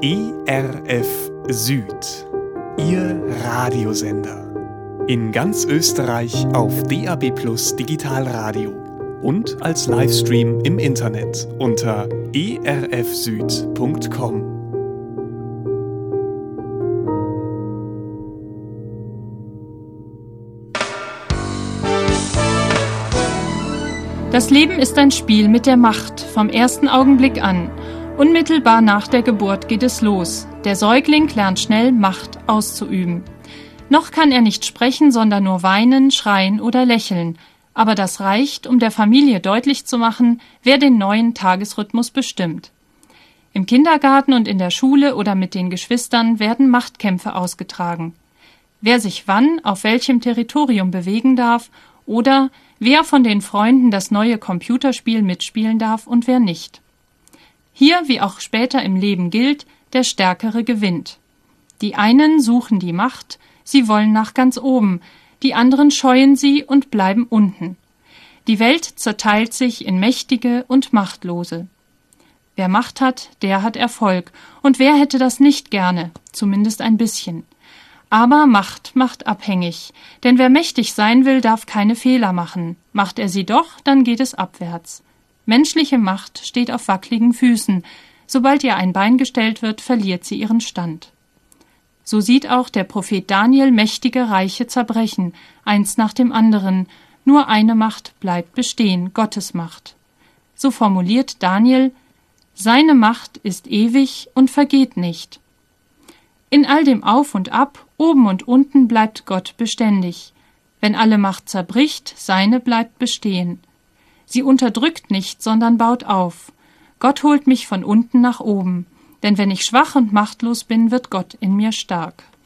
ERF Süd, Ihr Radiosender. In ganz Österreich auf DAB+ Digitalradio und als Livestream im Internet unter erfsüd.com. Das Leben ist ein Spiel mit der Macht, vom ersten Augenblick an. Unmittelbar nach der Geburt geht es los. Der Säugling lernt schnell, Macht auszuüben. Noch kann er nicht sprechen, sondern nur weinen, schreien oder lächeln. Aber das reicht, um der Familie deutlich zu machen, wer den neuen Tagesrhythmus bestimmt. Im Kindergarten und in der Schule oder mit den Geschwistern werden Machtkämpfe ausgetragen. Wer sich wann auf welchem Territorium bewegen darf oder wer von den Freunden das neue Computerspiel mitspielen darf und wer nicht. Hier, wie auch später im Leben gilt, der Stärkere gewinnt. Die einen suchen die Macht, sie wollen nach ganz oben, die anderen scheuen sie und bleiben unten. Die Welt zerteilt sich in Mächtige und Machtlose. Wer Macht hat, der hat Erfolg, und wer hätte das nicht gerne, zumindest ein bisschen. Aber Macht macht abhängig, denn wer mächtig sein will, darf keine Fehler machen. Macht er sie doch, dann geht es abwärts. Menschliche Macht steht auf wackligen Füßen. Sobald ihr ein Bein gestellt wird, verliert sie ihren Stand. So sieht auch der Prophet Daniel mächtige Reiche zerbrechen, eins nach dem anderen. Nur eine Macht bleibt bestehen, Gottes Macht. So formuliert Daniel: Seine Macht ist ewig und vergeht nicht. In all dem Auf und Ab, oben und unten bleibt Gott beständig. Wenn alle Macht zerbricht, seine bleibt bestehen. Sie unterdrückt nicht, sondern baut auf. Gott holt mich von unten nach oben. Denn wenn ich schwach und machtlos bin, wird Gott in mir stark.